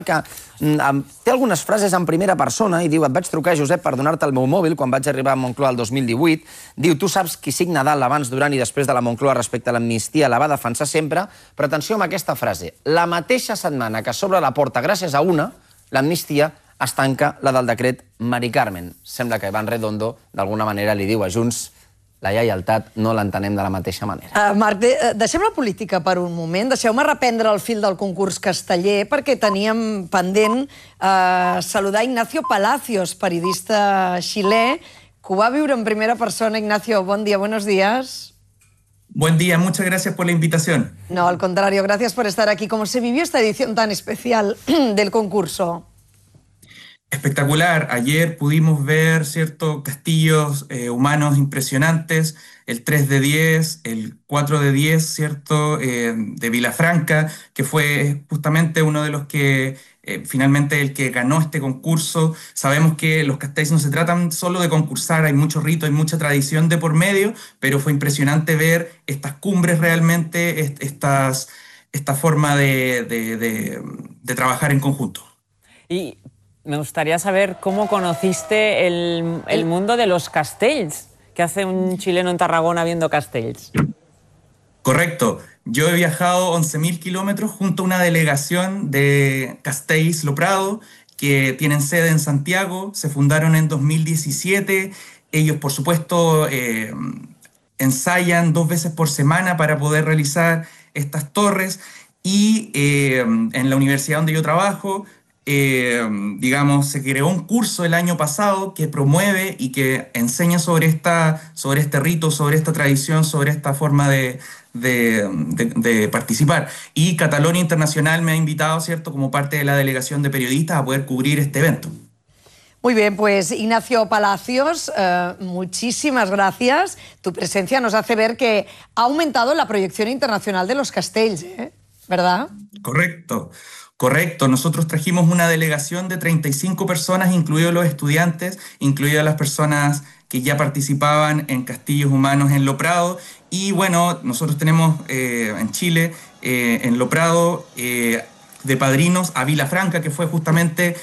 que té algunes frases en primera persona i diu: et vaig trucar, Josep, per donar-te el meu mòbil quan vaig arribar a Moncloa el 2018. Diu: tu saps qui signa dalt abans, durant i després de la Moncloa respecte a l'amnistia la va defensar sempre, però atenció amb aquesta frase. La mateixa setmana que s'obre la porta gràcies a una, l'amnistia, es tanca la del decret Mari Carmen. Sembla que Iván Redondo d'alguna manera li diu a Junts: la lleialtat no l'entenem de la mateixa manera. Marc, deixem la política per un moment. Deixeu-me reprendre el fil del concurs casteller perquè teníem pendent saludar Ignacio Palacios, periodista xilè, que ho va viure en primera persona. Ignacio, bon dia, buenos días. Buen día, muchas gracias por la invitación. No, al contrario, gracias por estar aquí. ¿Cómo se vivió esta edición tan especial del concurso? Espectacular. Ayer pudimos ver castillos humanos impresionantes, el 3 de 10, el 4 de 10, ¿cierto? De Vilafranca, que fue justamente uno de los que finalmente el que ganó este concurso. Sabemos que los castells no se tratan solo de concursar, hay mucho rito, hay mucha tradición de por medio, pero fue impresionante ver estas cumbres realmente, esta forma de trabajar en conjunto. Y me gustaría saber cómo conociste el mundo de los castells. ¿Qué hace un chileno en Tarragona viendo castells? Correcto. Yo he viajado 11.000 kilómetros junto a una delegación de Castells Lo Prado, que tienen sede en Santiago. Se fundaron en 2017. Ellos, por supuesto, ensayan 2 veces por semana para poder realizar estas torres. Y en la universidad donde yo trabajo, se creó un curso el año pasado que promueve y que enseña sobre este rito, sobre esta tradición, sobre esta forma de participar. Y Catalonia Internacional me ha invitado, ¿cierto?, como parte de la delegación de periodistas a poder cubrir este evento. Muy bien, pues Ignacio Palacios, muchísimas gracias. Tu presencia nos hace ver que ha aumentado la proyección internacional de los castells, ¿verdad? Correcto. Nosotros trajimos una delegación de 35 personas, incluidos los estudiantes, incluidas las personas que ya participaban en Castillos Humanos en Lo Prado. Y bueno, nosotros tenemos en Chile, en Lo Prado, de padrinos a Vilafranca, que fue justamente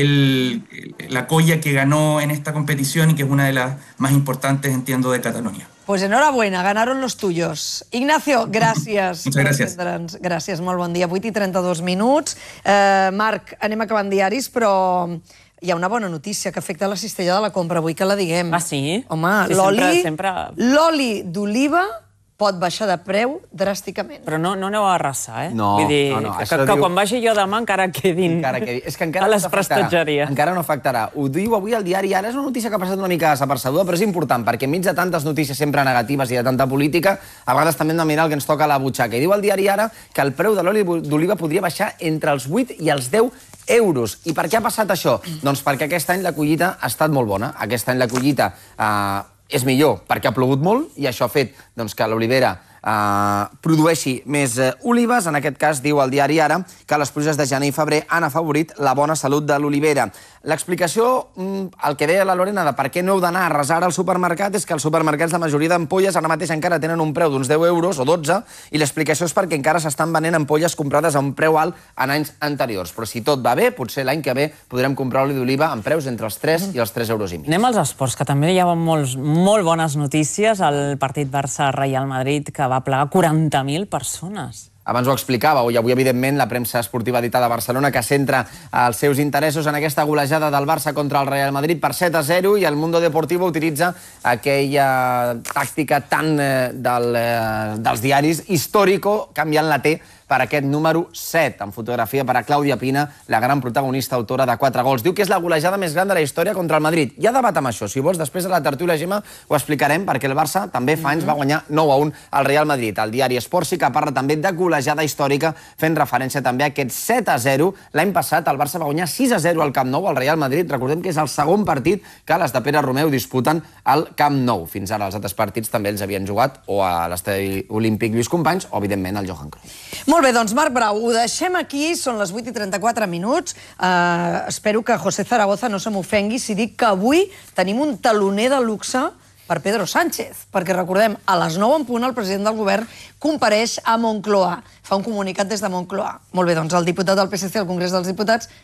la colla que ganó en esta competición y que es una de las más importantes, entiendo, de Cataluña. Pues enhorabuena, ganaron los tuyos. Ignacio, gràcies. Muchas gracias. Gràcies, molt bon dia. 8:32 minuts. Marc, anem acabant diaris, però hi ha una bona notícia que afecta la cistella de la compra. Vull que la diguem. Ah, sí? Home, sí, l'oli d'oliva pot baixar de preu dràsticament. Però no aneu a arrasar, eh? No, Vull dir, no. Que quan vagi jo demà encara quedin a les prestatgeries. Encara no afectarà. Ho diu avui al diari Ara. És una notícia que ha passat una mica desapercebuda, però és important, perquè enmig de tantes notícies sempre negatives i de tanta política, a vegades també hem de mirar el que ens toca a la butxaca. I diu al diari Ara que el preu de l'oli d'oliva podria baixar entre els 8 i els 10 euros. I per què ha passat això? Doncs perquè aquest any la collita ha estat molt bona. Aquest any la collita és millor perquè ha plogut molt i això ha fet que l'olivera produeixi més olives. En aquest cas, diu el diari Ara, que les pluges de gener i febrer han afavorit la bona salut de l'olivera. L'explicació, el que deia la Lorena, de per què no heu d'anar a arrasar al supermercat, és que als supermercats la majoria d'ampolles ara mateix encara tenen un preu d'uns 10 euros o 12, i l'explicació és perquè encara s'estan venent ampolles comprades a un preu alt en anys anteriors. Però si tot va bé, potser l'any que ve podrem comprar oli d'oliva amb preus entre els 3 i els 3 euros i mig. Anem als esports, que també hi ha molt bones notícies. El partit Barça-Real Madrid, que va plegar 40.000 persones. Abans ho explicàveu, i avui, evidentment, la premsa esportiva dita de Barcelona que centra els seus interessos en aquesta golejada del Barça contra el Real Madrid per 7-0, i el Mundo Deportivo utilitza aquella tàctica tan dels diaris històrico, canviant la T per aquest número 7, en fotografia per a Clàudia Pina, la gran protagonista autora de 4 gols. Diu que és la golejada més gran de la història contra el Madrid. Hi ha debat amb això. Si vols, després a la tertúlia, Gemma, ho explicarem, perquè el Barça també fa anys va guanyar 9-1 al Real Madrid. El diari Esport sí que parla també de golejada històrica, fent referència també a aquest 7-0. L'any passat el Barça va guanyar 6-0 al Camp Nou al Real Madrid. Recordem que és el segon partit que les de Pere Romeu disputen al Camp Nou. Fins ara els altres partits també els havien jugat o a l'Estadi Olímpic Lluís Companys o, evidentment, al Johan Cruyff. Molt bé, doncs Marc Brau, ho deixem aquí, són les 8:34 minuts. Espero que José Zaragoza no se m'ofengui si dic que avui tenim un taloner de luxe per Pedro Sánchez, perquè recordem, a les 9 en punt el president del govern compareix a Moncloa, fa un comunicat des de Moncloa. Molt bé, doncs el diputat del PSC al Congrés dels Diputats